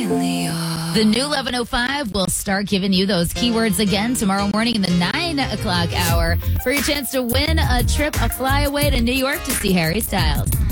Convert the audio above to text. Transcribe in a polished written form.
The new 11:05 will start giving you those keywords again tomorrow morning in the 9 o'clock hour for your chance to win a trip, a flyaway to New York to see Harry Styles.